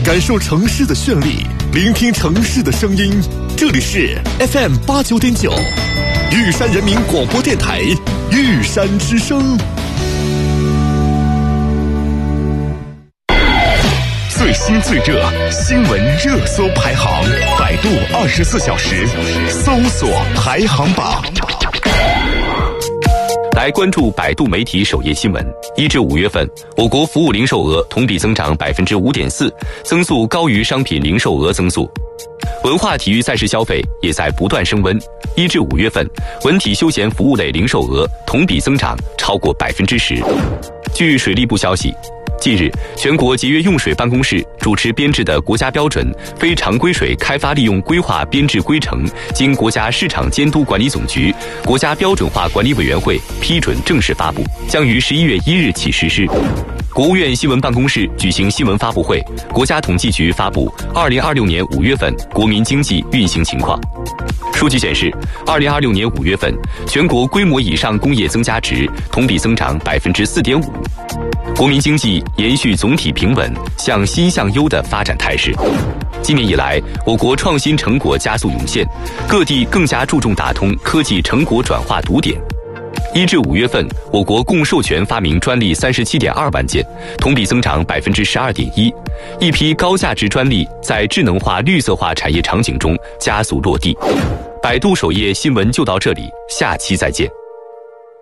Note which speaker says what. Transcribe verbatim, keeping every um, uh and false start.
Speaker 1: 感受城市的绚丽，聆听城市的声音。这里是 F M 八九点九，玉山人民广播电台玉山之声。最新最热新闻热搜排行，百度二十四小时搜索排行榜。
Speaker 2: 来关注百度媒体首页新闻。一至五月份，我国服务零售额同比增长百分之五点四，增速高于商品零售额增速。文化体育赛事消费也在不断升温。一至五月份，文体休闲服务类零售额同比增长超过百分之十。据水利部消息，近日，全国节约用水办公室主持编制的国家标准非常规水开发利用规划编制规程，经国家市场监督管理总局、国家标准化管理委员会批准正式发布，将于十一月一日起实施。国务院新闻办公室举行新闻发布会，国家统计局发布二零二六年五月份国民经济运行情况。数据显示，二零二六年五月份，全国规模以上工业增加值同比增长百分之四点五，国民经济延续总体平稳、向新向优的发展态势。今年以来，我国创新成果加速涌现，各地更加注重打通科技成果转化堵点。一至五月份，我国共授权发明专利三十七点二万件，同比增长百分之十二点一。一批高价值专利在智能化、绿色化产业场景中加速落地。百度首页新闻就到这里，下期再见。